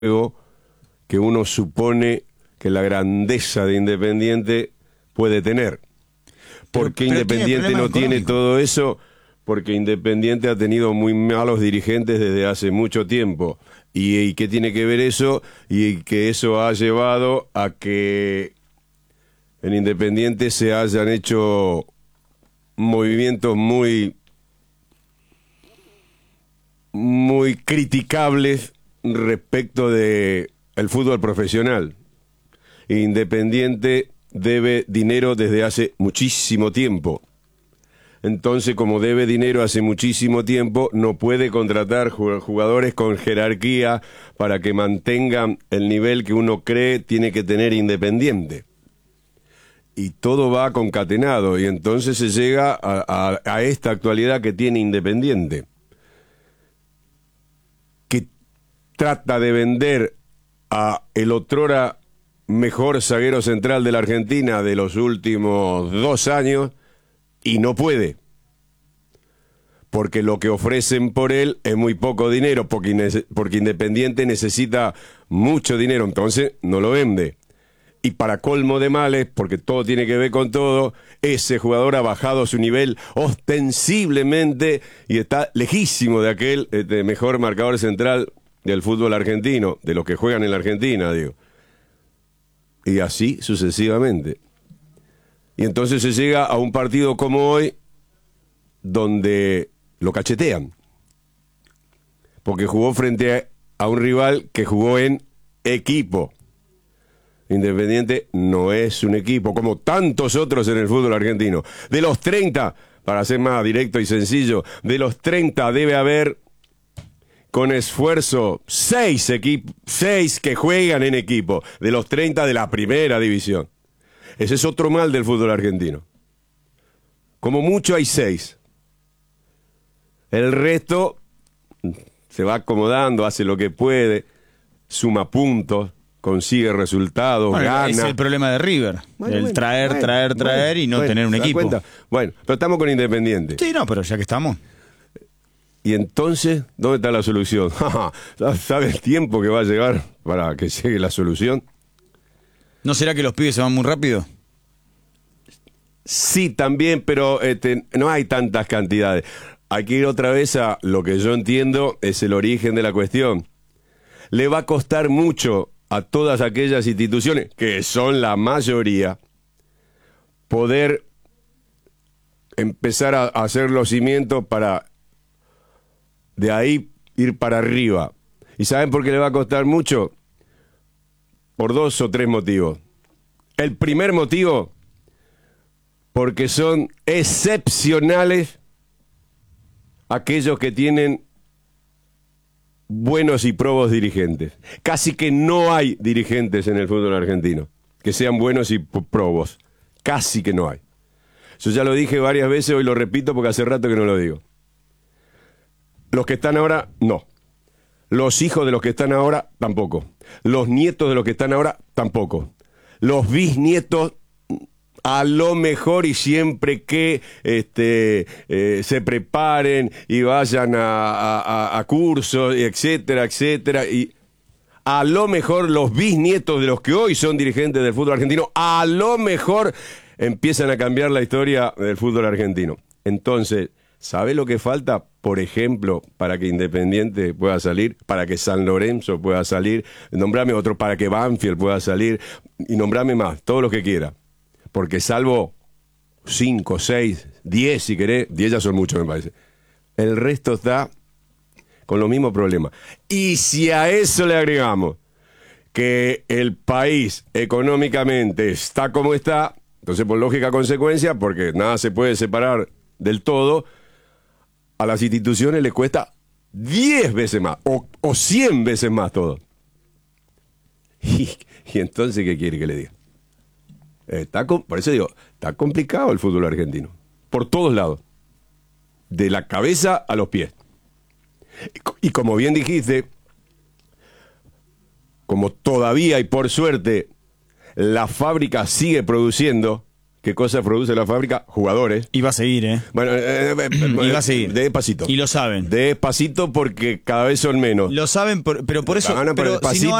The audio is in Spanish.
que uno supone que la grandeza de Independiente puede tener. ¿Por qué Independiente no tiene todo eso? Porque Independiente ha tenido muy malos dirigentes desde hace mucho tiempo. ¿Y qué tiene que ver eso? Y que eso ha llevado a que en Independiente se hayan hecho movimientos muy criticables respecto de el fútbol profesional. Independiente debe dinero desde hace muchísimo tiempo. Entonces, como debe dinero hace muchísimo tiempo, no puede contratar jugadores con jerarquía para que mantengan el nivel que uno cree tiene que tener Independiente. Y todo va concatenado, y entonces se llega a esta actualidad que tiene Independiente, que trata de vender a el otrora mejor zaguero central de la Argentina de los últimos 2 años, y no puede, porque lo que ofrecen por él es muy poco dinero, porque Independiente necesita mucho dinero, entonces no lo vende. Y para colmo de males, porque todo tiene que ver con todo, ese jugador ha bajado su nivel ostensiblemente y está lejísimo de aquel mejor marcador central del fútbol argentino, de los que juegan en la Argentina, digo. Y así sucesivamente. Y entonces se llega a un partido como hoy, donde lo cachetean, porque jugó frente a un rival que jugó en equipo. Independiente no es un equipo, como tantos otros en el fútbol argentino. De los 30, para ser más directo y sencillo, de los 30 debe haber, con esfuerzo, 6 que juegan en equipo, de los 30 de la primera división. Ese es otro mal del fútbol argentino. Como mucho hay 6. El resto se va acomodando, hace lo que puede, suma puntos, consigue resultados, gana. Es el problema de River, traer y no tener un equipo. Cuenta? Bueno, pero estamos con Independiente. Sí, no, pero ya que estamos. Y entonces, ¿dónde está la solución? ¿Sabe el tiempo que va a llegar para que llegue la solución? ¿No será que los pibes se van muy rápido? Sí, también, pero no hay tantas cantidades. Hay que ir otra vez a lo que yo entiendo es el origen de la cuestión. Le va a costar mucho a todas aquellas instituciones, que son la mayoría, poder empezar a hacer los cimientos para de ahí ir para arriba. ¿Y saben por qué le va a costar mucho? Por 2 o 3 motivos. El primer motivo, porque son excepcionales aquellos que tienen buenos y probos dirigentes. Casi que no hay dirigentes en el fútbol argentino que sean buenos y probos. Casi que no hay. Yo ya lo dije varias veces, hoy lo repito porque hace rato que no lo digo. Los que están ahora, no. Los hijos de los que están ahora, tampoco. Los nietos de los que están ahora, tampoco. Los bisnietos, a lo mejor, y siempre que se preparen y vayan a cursos, etcétera, etcétera, y a lo mejor los bisnietos de los que hoy son dirigentes del fútbol argentino, a lo mejor empiezan a cambiar la historia del fútbol argentino. Entonces, ¿sabe lo que falta, por ejemplo, para que Independiente pueda salir, para que San Lorenzo pueda salir? Nombrame otro, para que Banfield pueda salir, y nombrame más, todos los que quiera. Porque salvo 5, 6, 10 si querés, 10 ya son muchos me parece, el resto está con los mismos problemas. Y si a eso le agregamos que el país económicamente está como está, entonces por lógica consecuencia, porque nada se puede separar del todo, a las instituciones les cuesta 10 veces más o 100 veces más todo. Y entonces, ¿qué quiere que le diga? Por eso digo, está complicado el fútbol argentino, por todos lados, de la cabeza a los pies. Y como bien dijiste, como todavía y por suerte la fábrica sigue produciendo, ¿Qué cosas produce la fábrica? Jugadores. Y va a seguir, Bueno, y va a seguir. Despacito. Y lo saben. Despacito porque cada vez son menos. Lo saben, pero por eso... Pero pero si no